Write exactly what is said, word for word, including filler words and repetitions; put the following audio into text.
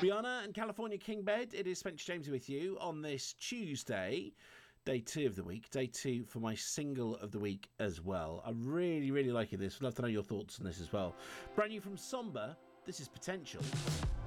Bianna and California King Bed, it is Spencer James with you on this Tuesday, day two of the week, day two for my single of the week as well. I really, really like this. I'd love to know your thoughts on this as well. Brand new from Somber, this is Potential.